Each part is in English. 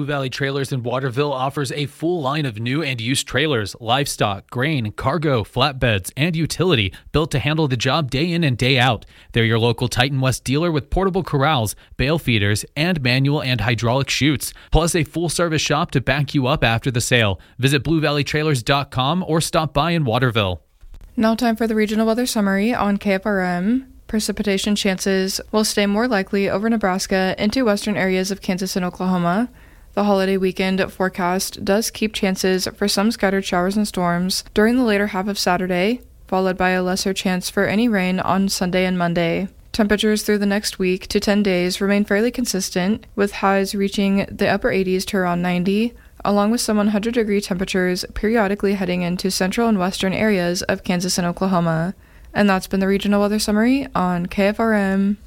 Blue Valley Trailers in Waterville offers a full line of new and used trailers, livestock, grain, cargo, flatbeds, and utility built to handle the job day in and day out. They're your local Titan West dealer with portable corrals, bale feeders, and manual and hydraulic chutes, plus a full-service shop to back you up after the sale. Visit BlueValleyTrailers.com or stop by in Waterville. Now time for the regional weather summary on KFRM. Precipitation chances will stay more likely over Nebraska into western areas of Kansas and Oklahoma. The holiday weekend forecast does keep chances for some scattered showers and storms during the later half of Saturday, followed by a lesser chance for any rain on Sunday and Monday. Temperatures through the next week to 10 days remain fairly consistent, with highs reaching the upper 80s to around 90, along with some 100-degree temperatures periodically heading into central and western areas of Kansas and Oklahoma. And that's been the regional weather summary on KFRM.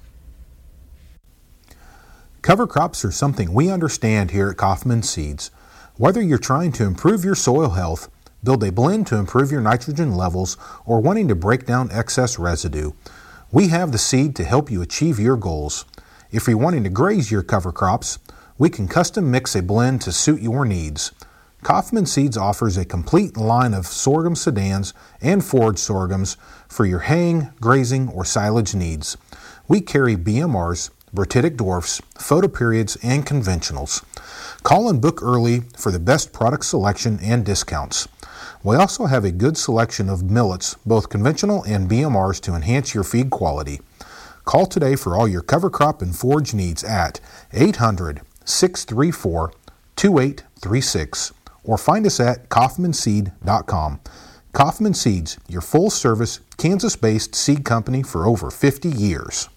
Cover crops are something we understand here at Kaufman Seeds. Whether you're trying to improve your soil health, build a blend to improve your nitrogen levels, or wanting to break down excess residue, we have the seed to help you achieve your goals. If you're wanting to graze your cover crops, we can custom mix a blend to suit your needs. Kaufman Seeds offers a complete line of sorghum sedans and forage sorghums for your haying, grazing, or silage needs. We carry BMRs, Bertitic dwarfs, photoperiods, and conventionals. Call and book early for the best product selection and discounts. We also have a good selection of millets, both conventional and BMRs, to enhance your feed quality. Call today for all your cover crop and forage needs at 800-634-2836 or find us at kaufmanseed.com. Kaufman Seeds, your full-service, Kansas-based seed company for over 50 years.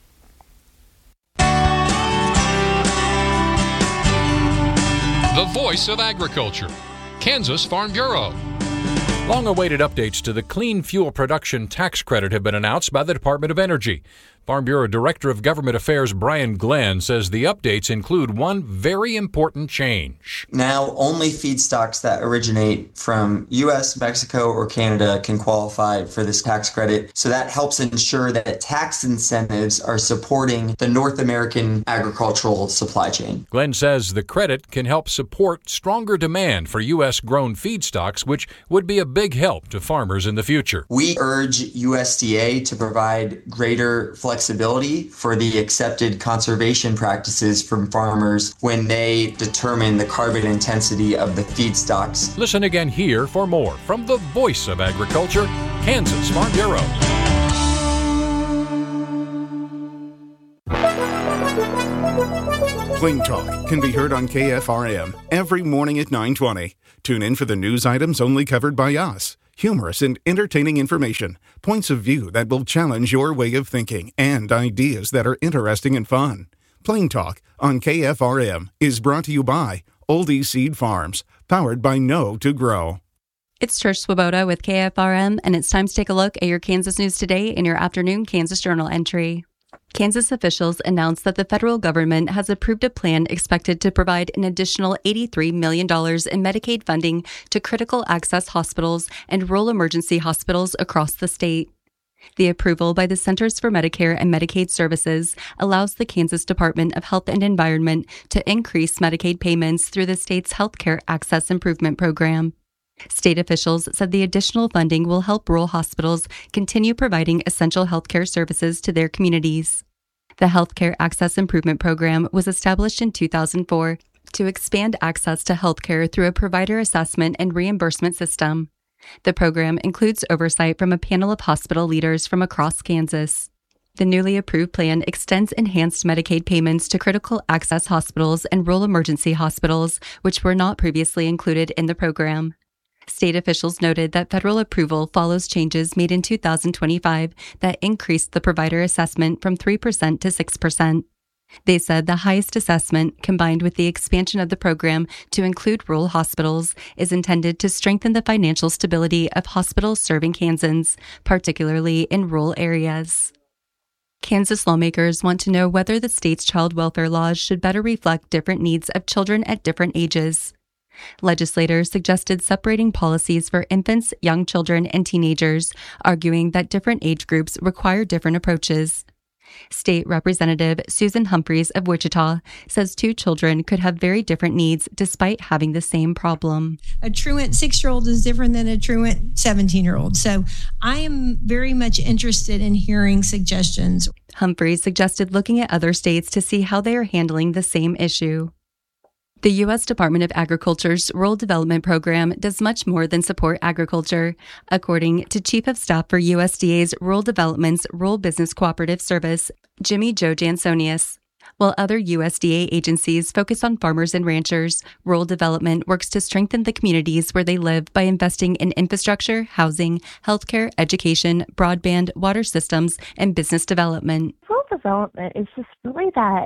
The voice of agriculture, Kansas Farm Bureau. Long-awaited updates to the Clean Fuel Production Tax Credit have been announced by the Department of Energy. Farm Bureau Director of Government Affairs Brian Glenn says the updates include one very important change. Now, only feedstocks that originate from U.S., Mexico, or Canada can qualify for this tax credit. So that helps ensure that tax incentives are supporting the North American agricultural supply chain. Glenn says the credit can help support stronger demand for U.S.-grown feedstocks, which would be a big help to farmers in the future. We urge USDA to provide greater flexibility for the accepted conservation practices from farmers when they determine the carbon intensity of the feedstocks. Listen again here for more from the voice of agriculture, Kansas Farm Bureau. Plain Talk can be heard on KFRM every morning at 9:20. Tune in for the news items only covered by us. Humorous and entertaining information, points of view that will challenge your way of thinking, and ideas that are interesting and fun. Plain Talk on KFRM is brought to you by Oldie Seed Farms, powered by Know to Grow. It's Trish Swoboda with KFRM, and it's time to take a look at your Kansas news today in your afternoon Kansas Journal entry. Kansas officials announced that the federal government has approved a plan expected to provide an additional $83 million in Medicaid funding to critical access hospitals and rural emergency hospitals across the state. The approval by the Centers for Medicare and Medicaid Services allows the Kansas Department of Health and Environment to increase Medicaid payments through the state's Healthcare Access Improvement Program. State officials said the additional funding will help rural hospitals continue providing essential healthcare services to their communities. The Healthcare Access Improvement Program was established in 2004 to expand access to healthcare through a provider assessment and reimbursement system. The program includes oversight from a panel of hospital leaders from across Kansas. The newly approved plan extends enhanced Medicaid payments to critical access hospitals and rural emergency hospitals, which were not previously included in the program. State officials noted that federal approval follows changes made in 2025 that increased the provider assessment from 3% to 6%. They said the highest assessment, combined with the expansion of the program to include rural hospitals, is intended to strengthen the financial stability of hospitals serving Kansans, particularly in rural areas. Kansas lawmakers want to know whether the state's child welfare laws should better reflect different needs of children at different ages. Legislators suggested separating policies for infants, young children, and teenagers, arguing that different age groups require different approaches. State Representative Susan Humphreys of Wichita says 2 children could have very different needs despite having the same problem. A truant 6-year-old is different than a truant 17-year-old. So I am very much interested in hearing suggestions. Humphreys suggested looking at other states to see how they are handling the same issue. The U.S. Department of Agriculture's Rural Development Program does much more than support agriculture, according to Chief of Staff for USDA's Rural Development's Rural Business Cooperative Service, Jimmy Joe Jansonius. While other USDA agencies focus on farmers and ranchers, Rural Development works to strengthen the communities where they live by investing in infrastructure, housing, healthcare, education, broadband, water systems, and business development. Rural development is just really that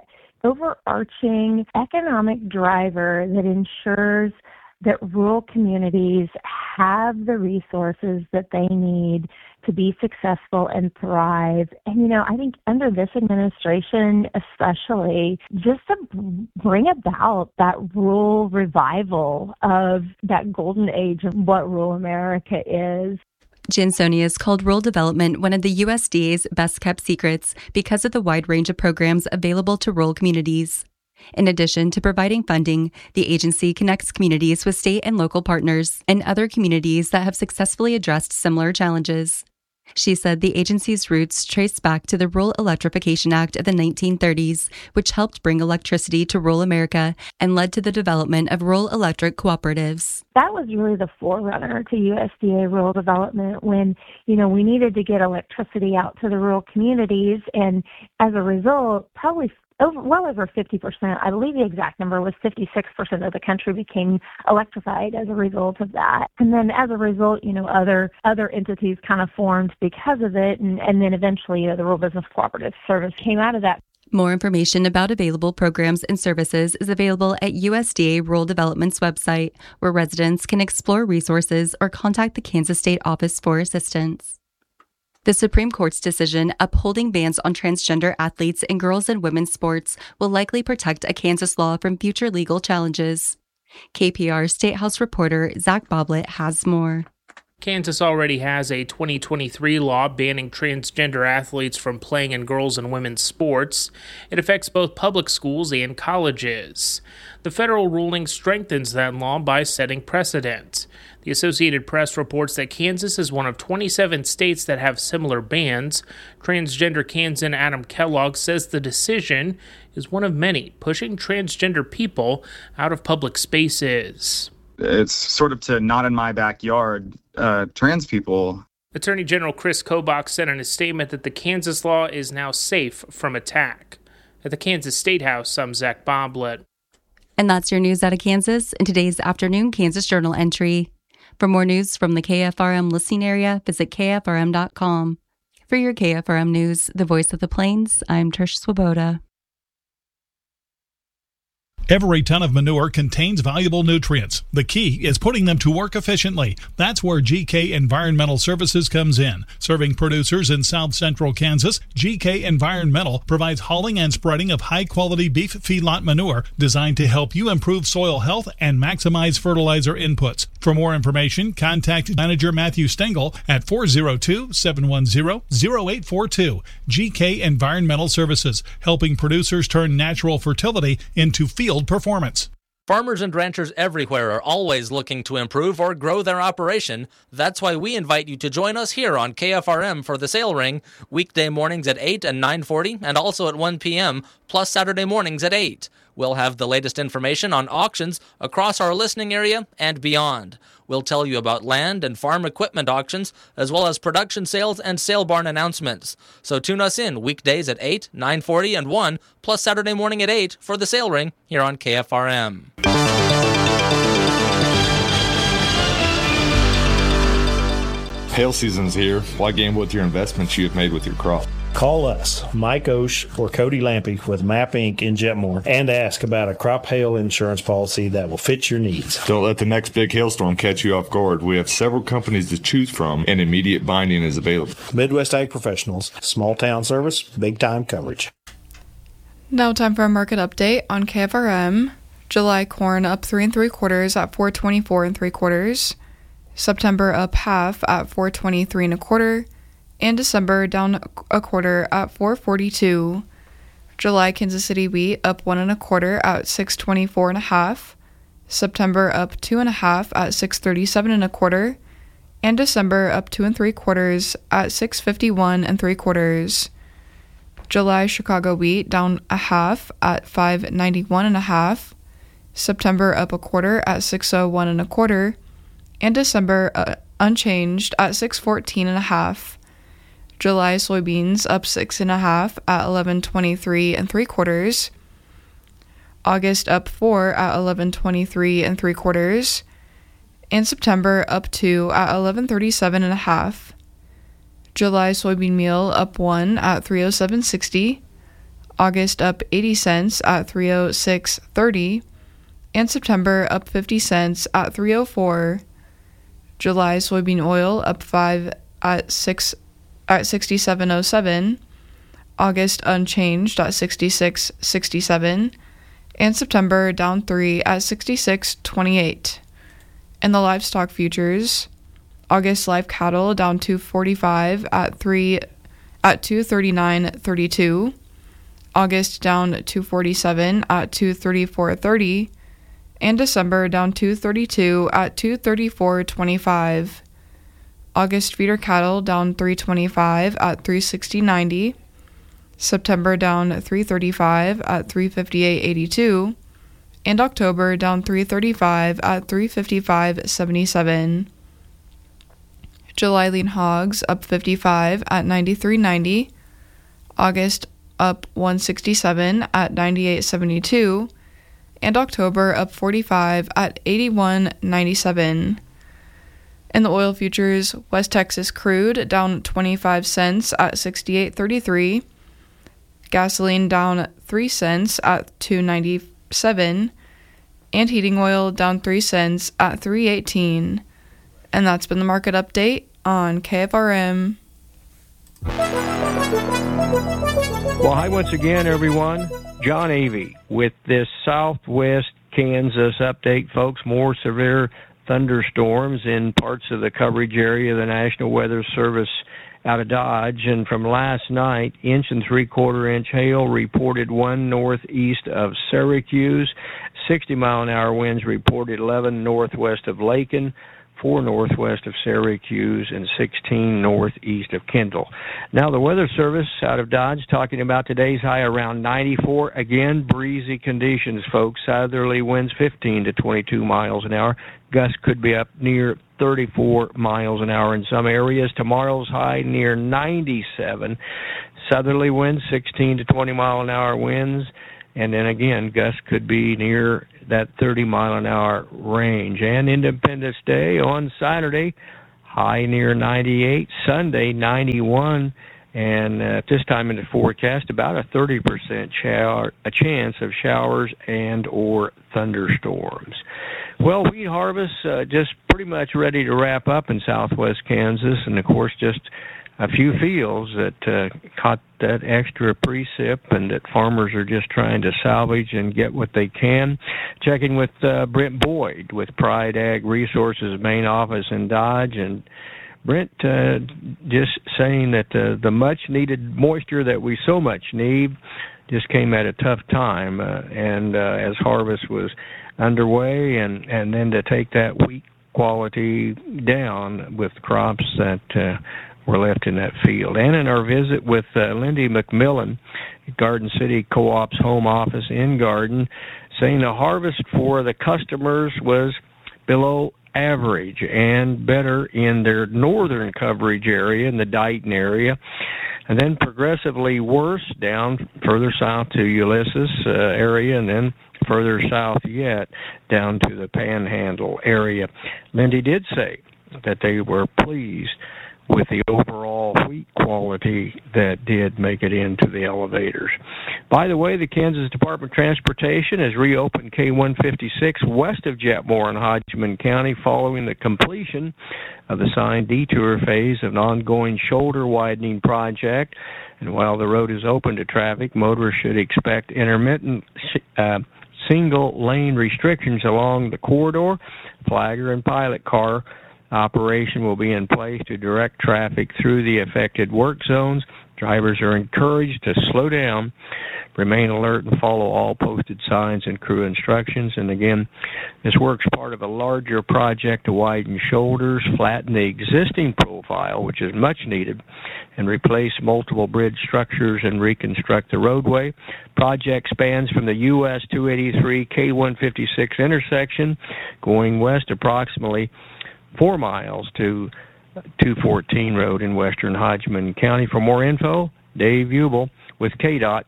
overarching economic driver that ensures that rural communities have the resources that they need to be successful and thrive. And, I think under this administration, especially, just to bring about that rural revival of that golden age of what rural America is. Jansonius called rural development one of the USDA's best-kept secrets because of the wide range of programs available to rural communities. In addition to providing funding, the agency connects communities with state and local partners and other communities that have successfully addressed similar challenges. She said the agency's roots trace back to the Rural Electrification Act of the 1930s, which helped bring electricity to rural America and led to the development of rural electric cooperatives. That was really the forerunner to USDA rural development when, we needed to get electricity out to the rural communities. And as a result, probably well over 50%, I believe the exact number was 56% of the country became electrified as a result of that. And then as a result, other entities kind of formed because of it. And then eventually, the Rural Business Cooperative Service came out of that. More information about available programs and services is available at USDA Rural Development's website, where residents can explore resources or contact the Kansas State Office for assistance. The Supreme Court's decision upholding bans on transgender athletes in girls and women's sports will likely protect a Kansas law from future legal challenges. KPR State House reporter Zach Boblet has more. Kansas already has a 2023 law banning transgender athletes from playing in girls' and women's sports. It affects both public schools and colleges. The federal ruling strengthens that law by setting precedent. The Associated Press reports that Kansas is one of 27 states that have similar bans. Transgender Kansan Adam Kellogg says the decision is one of many pushing transgender people out of public spaces. It's sort of to not in my backyard trans people. Attorney General Chris Kobach said in a statement that the Kansas law is now safe from attack. At the Kansas State House, I'm Zach Boblet. And that's your news out of Kansas in today's afternoon Kansas Journal entry. For more news from the KFRM listening area, visit KFRM.com. For your KFRM news, the voice of the Plains, I'm Trish Swoboda. Every ton of manure contains valuable nutrients. The key is putting them to work efficiently. That's where GK Environmental Services comes in. Serving producers in South Central Kansas, GK Environmental provides hauling and spreading of high-quality beef feedlot manure designed to help you improve soil health and maximize fertilizer inputs. For more information, contact Manager Matthew Stengel at 402-710-0842. GK Environmental Services, helping producers turn natural fertility into field performance. Farmers and ranchers everywhere are always looking to improve or grow their operation. That's why we invite you to join us here on KFRM for the Sale Ring, weekday mornings at 8 and 9:40 and also at 1 p.m., plus Saturday mornings at 8. We'll have the latest information on auctions across our listening area and beyond. We'll tell you about land and farm equipment auctions, as well as production sales and sale barn announcements. So tune us in weekdays at 8, 9:40, and 1, plus Saturday morning at 8 for the Sale Ring here on KFRM. Hail season's here. Why gamble with your investments you have made with your crop? Call us, Mike Osh or Cody Lampy with MAP Inc. in Jetmore, and ask about a crop hail insurance policy that will fit your needs. Don't let the next big hailstorm catch you off guard. We have several companies to choose from, and immediate binding is available. Midwest Ag Professionals, small town service, big time coverage. Now time for a market update on KFRM. July corn up 3 3/4 at $4.24 3/4. September up half at $4.23 1/4. and December down a quarter at $4.42. July Kansas City wheat up 1 1/4 at $6.24 1/2. September up 2 1/2 at $6.37 1/4. And December up 2 3/4 at $6.51 3/4. July Chicago wheat down a half at $5.91 1/2. September up a quarter at $6.01 1/4. And December unchanged at $6.14 1/2. July soybeans up 6 1/2 at $11.23 3/4. August up 4 at $11.23 3/4. And September up 2 at $11.37 1/2. July soybean meal up 1 at $3.0760. August up 80 cents at $3.0630. And September up 50 cents at $3.04. July soybean oil up 5 at $67.07. August unchanged at $66.67. And September down 3 at $66.28. And the livestock futures, August live cattle down 245 at $239.32. August down 247 at $234.30. And December down 232 at $234.25. August feeder cattle down 325 at $360.90. September down 335 at $358.82. And October down 335 at $355.77. July lean hogs up 55 at $93.90. August up 167 at $98.72. And October up 45 at $81.97. In the oil futures, West Texas crude down 25 cents at $68.33. Gasoline down 3 cents at $2.97. And heating oil down 3 cents at $3.18. And that's been the market update on KFRM. Well, hi once again, everyone. John Avey with this Southwest Kansas update, folks. More severe thunderstorms in parts of the coverage area of the National Weather Service out of Dodge. And from last night, 1 3/4 hail reported 1 northeast of Syracuse, 60-mile-an-hour winds reported 11 northwest of Lakin, 4 northwest of Syracuse, and 16 northeast of Kendall. Now, the Weather Service out of Dodge talking about today's high around 94. Again, breezy conditions, folks. Southerly winds 15 to 22 miles an hour. Gusts could be up near 34 miles an hour in some areas. Tomorrow's high near 97. Southerly winds 16 to 20 mile an hour winds. And then again, gusts could be near that 30-mile-an-hour range. And Independence Day on Saturday, high near 98. Sunday, 91. And at this time in the forecast, about a 30% chance of showers and or thunderstorms. Well, wheat harvest just pretty much ready to wrap up in southwest Kansas. And, of course, just a few fields that caught that extra precip and that farmers are just trying to salvage and get what they can. Checking with Brent Boyd with Pride Ag Resources main office in Dodge. And Brent just saying that the much-needed moisture that we so much need just came at a tough time. And as harvest was underway and then to take that wheat quality down with crops that were left in that field. And in our visit with Lindy McMillan, Garden City Co-op's home office in Garden, saying the harvest for the customers was below average and better in their northern coverage area, in the Dighton area, and then progressively worse down further south to Ulysses area, and then further south yet down to the Panhandle area. Lindy did say that they were pleased with the overall wheat quality that did make it into the elevators. By the way, the Kansas Department of Transportation has reopened K-156 west of Jetmore in Hodgman County following the completion of the signed detour phase of an ongoing shoulder widening project. And while the road is open to traffic, motorists should expect intermittent single-lane restrictions along the corridor. Flagger and pilot car operation will be in place to direct traffic through the affected work zones. Drivers are encouraged to slow down, remain alert, and follow all posted signs and crew instructions. And again, this work's part of a larger project to widen shoulders, flatten the existing profile, which is much needed, and replace multiple bridge structures and reconstruct the roadway. Project spans from the US 283 K156 intersection, going west approximately 4 miles to 214 Road in western Hodgman County. For more info, Dave Ubel with KDOT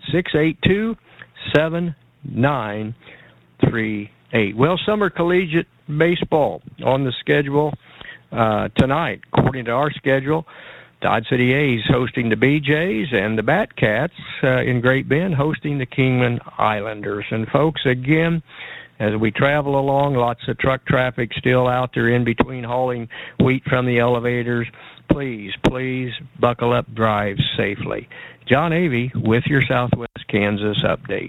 682-7938. Well, summer collegiate baseball on the schedule tonight. According to our schedule, Dodge City A's hosting the BJs and the Batcats in Great Bend hosting the Kingman Islanders. And folks, again, as we travel along, lots of truck traffic still out there in between hauling wheat from the elevators. Please buckle up, drive safely. John Avey with your Southwest Kansas update.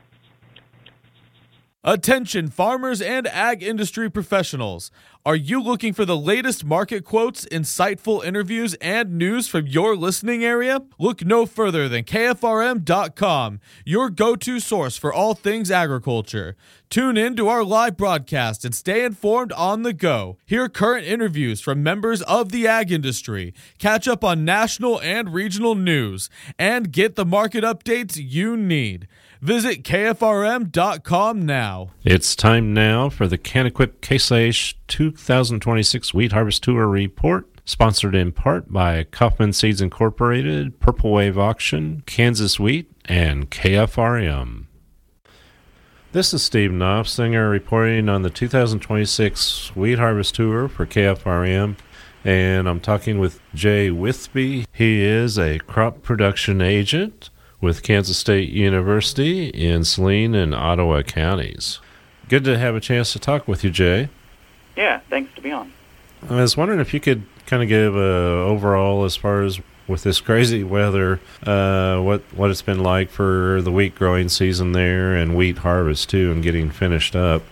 Attention farmers and ag industry professionals. Are you looking for the latest market quotes, insightful interviews, and news from your listening area? Look no further than KFRM.com, your go-to source for all things agriculture. Tune in to our live broadcast and stay informed on the go. Hear current interviews from members of the ag industry, catch up on national and regional news, and get the market updates you need. Visit KFRM.com now. It's time now for the Can-Equip Case IH 2026 Wheat Harvest Tour Report, sponsored in part by Kaufman Seeds Incorporated, Purple Wave Auction, Kansas Wheat, and KFRM. This is Steve Knopfsinger reporting on the 2026 Wheat Harvest Tour for KFRM, and I'm talking with Jay Withby. He is a crop production agent with Kansas State University in Saline and Ottawa counties. Good to have a chance to talk with you, Jay. Yeah, thanks to be on. I was wondering if you could kind of give a overall, as far as with this crazy weather, what it's been like for the wheat growing season there and wheat harvest too, and getting finished up.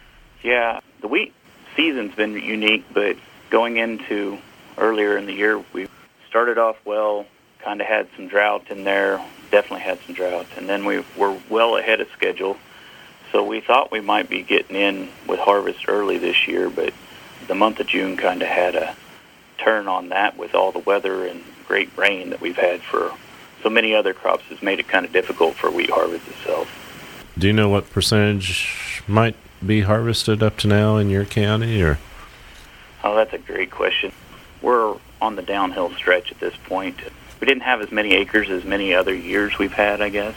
Yeah, the wheat season's been unique, but going into earlier in the year, we started off well, kind of had some drought in there, definitely had some drought, and then we were well ahead of schedule. So we thought we might be getting in with harvest early this year, but the month of June kind of had a turn on that with all the weather and great rain that we've had for so many other crops. Has made it kind of difficult for wheat harvest itself. Do you know what percentage might be harvested up to now in your county? Or? Oh, that's a great question. We're on the downhill stretch at this point. We didn't have as many acres as many other years we've had, I guess.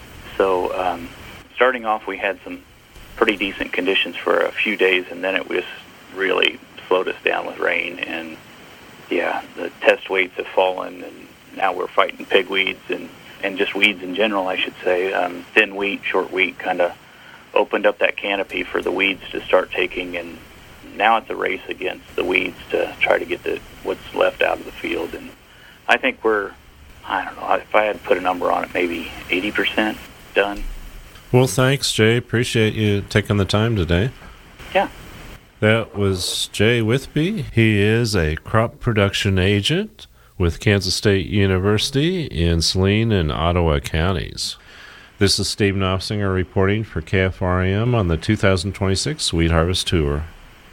So starting off, we had some pretty decent conditions for a few days, and then it just really slowed us down with rain. And, yeah, the test weights have fallen, and now we're fighting pig weeds and just weeds in general, I should say. Thin wheat, short wheat kind of opened up that canopy for the weeds to start taking, and now it's a race against the weeds to try to get what's left out of the field. And I think we're, I don't know, if I had to put a number on it, maybe 80% done. Well, thanks, Jay. Appreciate you taking the time today. Yeah. That was Jay Withby. He is a crop production agent with Kansas State University in Saline and Ottawa counties. This is Steve Knopfsinger reporting for KFRM on the 2026 Wheat Harvest Tour.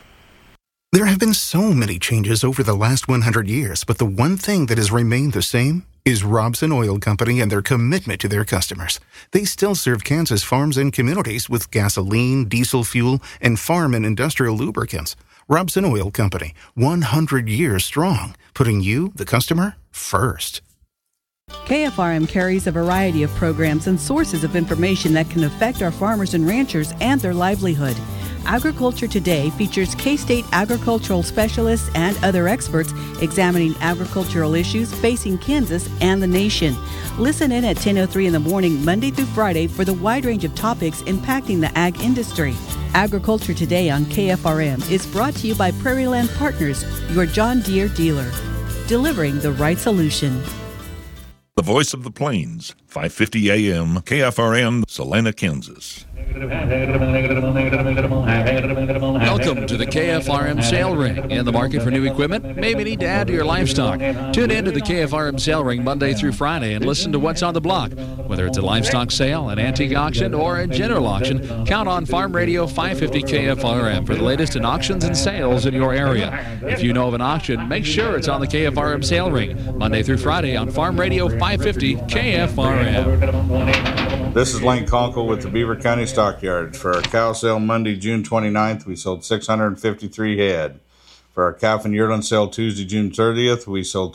There have been so many changes over the last 100 years, but the one thing that has remained the same is Robson Oil Company and their commitment to their customers. They still serve Kansas farms and communities with gasoline, diesel fuel, and farm and industrial lubricants. Robson Oil Company, 100 years strong, putting you, the customer, first. KFRM carries a variety of programs and sources of information that can affect our farmers and ranchers and their livelihood. Agriculture Today features K-State agricultural specialists and other experts examining agricultural issues facing Kansas and the nation. Listen in at 10:03 in the morning, Monday through Friday, for the wide range of topics impacting the ag industry. Agriculture Today on KFRM is brought to you by Prairie Land Partners, your John Deere dealer, delivering the right solution. The Voice of the Plains, 550 AM, KFRM, Salina, Kansas. Welcome to the KFRM Sale Ring. In the market for new equipment? Maybe need to add to your livestock. Tune in to the KFRM Sale Ring Monday through Friday and listen to what's on the block. Whether it's a livestock sale, an antique auction, or a general auction, count on Farm Radio 550 KFRM for the latest in auctions and sales in your area. If you know of an auction, make sure it's on the KFRM Sale Ring Monday through Friday on Farm Radio 550 KFRM. This is Lane Conkle with the Beaver County Stockyards. For our cow sale Monday, June 29th, we sold 653 head. For our calf and yearling sale Tuesday, June 30th, we sold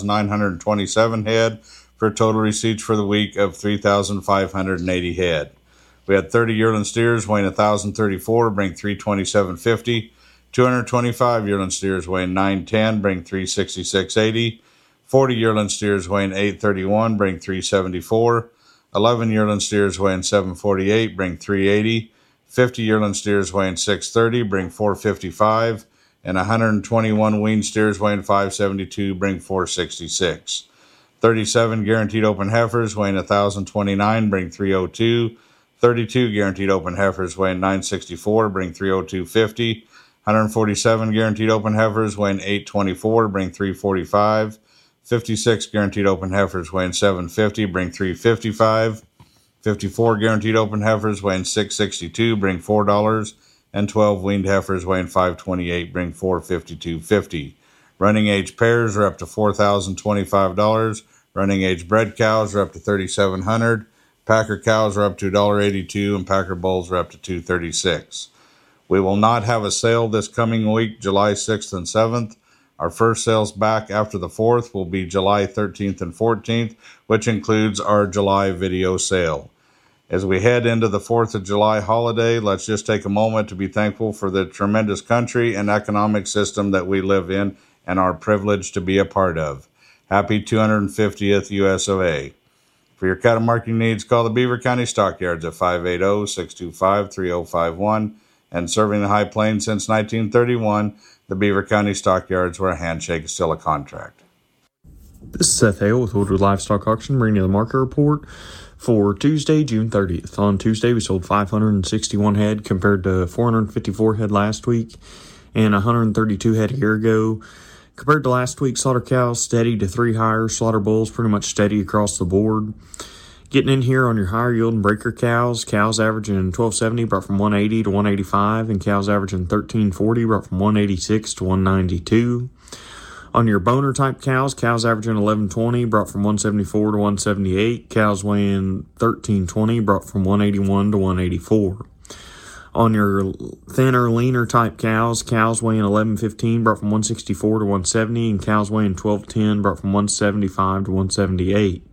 2,927 head for total receipts for the week of 3,580 head. We had 30 yearling steers weighing 1,034, bring 327.50. 225 yearling steers weighing 910, bring 366.80. 40 yearling steers weighing 831, bring 374. 11 yearling steers weighing 748, bring 380. 50 yearling steers weighing 630, bring 455. And 121 wean steers weighing 572, bring 466. 37 guaranteed open heifers weighing 1,029, bring 302. 32 guaranteed open heifers weighing 964, bring 302.50. 147 guaranteed open heifers weighing 824, bring 345. 56 guaranteed open heifers weighing 750, bring 355. 54 guaranteed open heifers weighing 662, bring $4. And 12 weaned heifers weighing 528, bring $452.50. Running age pairs are up to $4,025. Running age bred cows are up to $3,700. Packer cows are up to $1.82, and Packer bulls are up to $2.36. We will not have a sale this coming week, July 6th and 7th. Our first sales back after the 4th will be July 13th and 14th, which includes our July video sale. As we head into the 4th of July holiday, let's just take a moment to be thankful for the tremendous country and economic system that we live in and are privileged to be a part of. Happy 250th US of A. For your cattle marketing needs, call the Beaver County Stockyards at 580-625-3051. And serving the High Plains since 1931, the Beaver County Stockyards, where a handshake is still a contract. This is Seth Hale with Woodward Livestock Auction, bringing you the market report for Tuesday, June 30th. On Tuesday, we sold 561 head compared to 454 head last week and 132 head a year ago. Compared to last week, slaughter cows steady to 3 higher, slaughter bulls pretty much steady across the board. Getting in here on your higher yielding breaker cows averaging 1270 brought from 180 to 185, and cows averaging 1340 brought from 186 to 192. On your boner type cows averaging 1120 brought from 174 to 178. Cows weighing 1320 brought from 181 to 184. On your thinner, leaner type cows weighing 1115 brought from 164 to 170, and cows weighing 1210 brought from 175 to 178.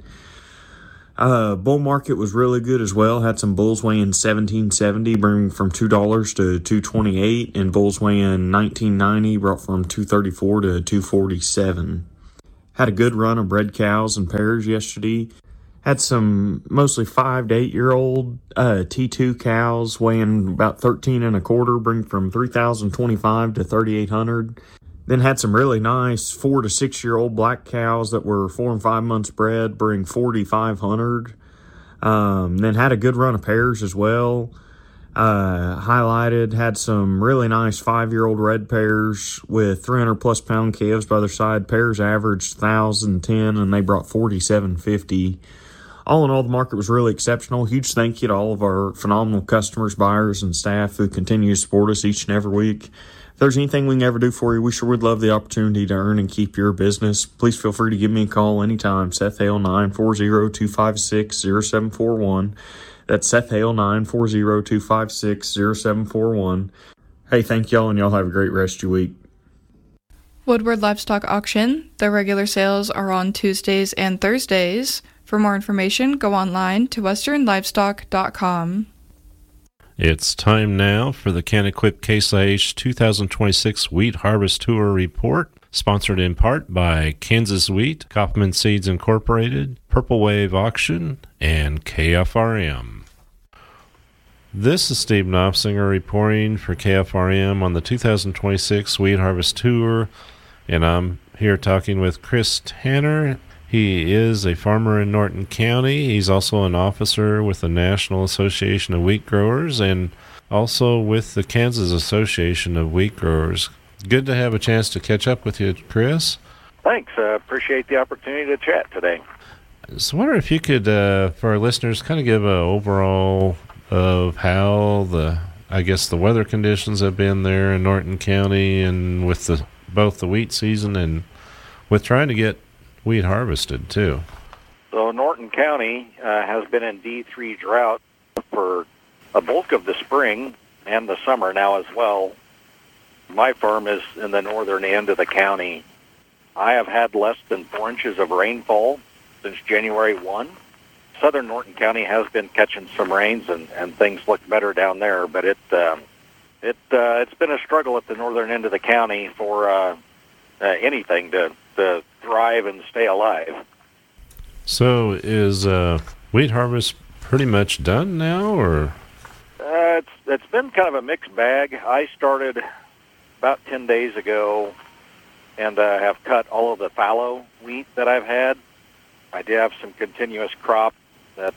Bull market was really good as well. Had some bulls weighing 1770, bringing from $2 to $228, and bulls weighing 1990, brought from $234 to $247. Had a good run of bred cows and pairs yesterday. Had some mostly 5 to 8 year old T2 cows weighing about 13 1/4, bring from 3,025 to 3,800. Then had some really nice 4 to 6 year old black cows that were 4 and 5 months bred, bring 4,500. Then had a good run of pairs as well. Highlighted, had some really nice 5-year-old red pairs with 300 plus pound calves by their side. Pairs averaged 1,010 and they brought 4,750. All in all, the market was really exceptional. Huge thank you to all of our phenomenal customers, buyers, and staff who continue to support us each and every week. If there's anything we can ever do for you, we sure would love the opportunity to earn and keep your business. Please feel free to give me a call anytime. Seth Hale, 940-256-0741. That's Seth Hale, 940-256-0741. Hey, thank y'all, and y'all have a great rest of your week. Woodward Livestock Auction. Their regular sales are on Tuesdays and Thursdays. For more information, go online to westernlivestock.com. It's time now for the Can-Equip Case IH 2026 Wheat Harvest Tour Report, sponsored in part by Kansas Wheat, Kaufman Seeds Incorporated, Purple Wave Auction, and KFRM. This is Steve Knopfsinger reporting for KFRM on the 2026 Wheat Harvest Tour, and I'm here talking with Chris Tanner. He is a farmer in Norton County. He's also an officer with the National Association of Wheat Growers, and also with the Kansas Association of Wheat Growers. Good to have a chance to catch up with you, Chris. Thanks. Appreciate the opportunity to chat today. So I wonder if you could, for our listeners, kind of give an overall of how the weather conditions have been there in Norton County, and with both the wheat season and with trying to get wheat harvested too. So Norton County has been in D3 drought for a bulk of the spring and the summer now as well. My farm is in the northern end of the county. I have had less than 4 inches of rainfall since January 1. Southern Norton County has been catching some rains, and things look better down there, but it's been a struggle at the northern end of the county for anything to thrive and stay alive. So is wheat harvest pretty much done now, or? It's been kind of a mixed bag. I started about 10 days ago and have cut all of the fallow wheat that I've had. I did have some continuous crop that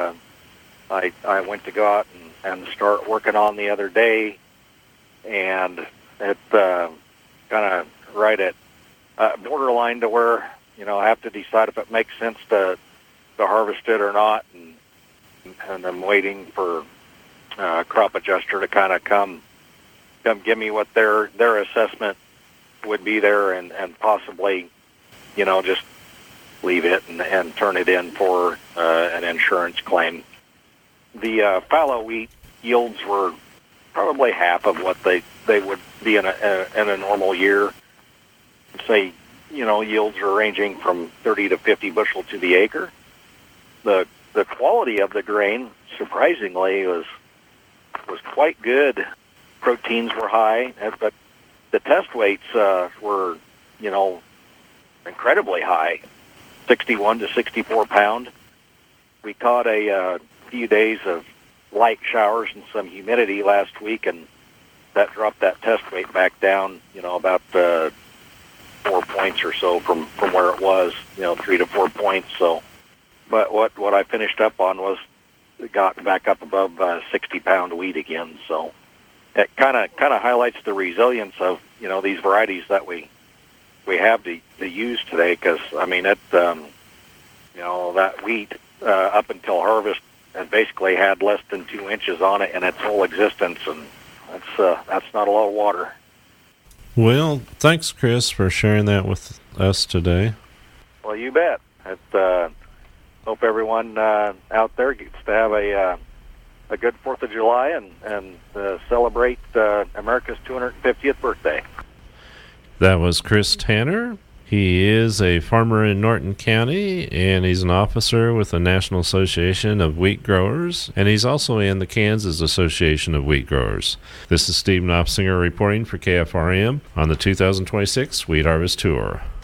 I went to go out and start working on the other day, and it's kind of right at borderline to where, I have to decide if it makes sense to harvest it or not, and I'm waiting for crop adjuster to kind of come give me what their assessment would be there, and possibly, just leave it and turn it in for an insurance claim. The fallow wheat yields were probably half of what they would be in a normal year. Say, yields are ranging from 30 to 50 bushel to the acre. The quality of the grain, surprisingly, was quite good. Proteins were high, but the test weights were, incredibly high, 61 to 64 pound. We caught a few days of light showers and some humidity last week, and that dropped that test weight back down, about 4 points or so from where it was, 3 to 4 points. So, but what I finished up on was got back up above 60-pound wheat again. So it kind of highlights the resilience of these varieties that we have to use today. Because that wheat up until harvest had basically had less than 2 inches on it in its whole existence, and that's not a lot of water. Well, thanks, Chris, for sharing that with us today. Well, you bet. Hope everyone out there gets to have a good 4th of July and celebrate America's 250th birthday. That was Chris Tanner. He is a farmer in Norton County, and he's an officer with the National Association of Wheat Growers, and he's also in the Kansas Association of Wheat Growers. This is Steve Knopsinger reporting for KFRM on the 2026 Wheat Harvest Tour.